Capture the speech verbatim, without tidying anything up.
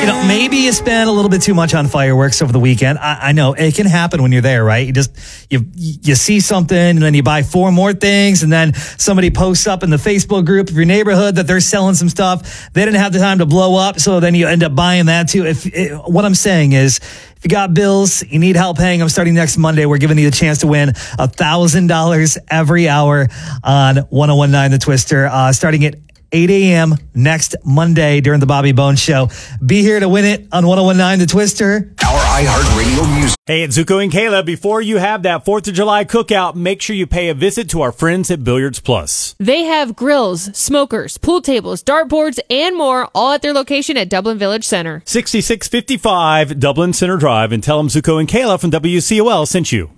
You know, maybe you spent a little bit too much on fireworks over the weekend. I, I know it can happen when you're there, right? You just you you see something and then you buy four more things, and then somebody posts up in the Facebook group of your neighborhood that they're selling some stuff. They didn't have the time to blow up, so then you end up buying that too. If it, what I'm saying is, if you got bills, you need help paying them, starting next Monday, we're giving you the chance to win one thousand dollars every hour on one oh one point nine The Twister, uh, starting at eight a.m. next Monday during the Bobby Bones Show. Be here to win it on one oh one point nine The Twister. Our iHeartRadio music. Hey, it's Zuko and Kayla. Before you have that fourth of July cookout, make sure you pay a visit to our friends at Billiards Plus. They have grills, smokers, pool tables, dartboards, and more, all at their location at Dublin Village Center. sixty-six fifty-five Dublin Center Drive, and tell them Zuko and Kayla from W C O L sent you.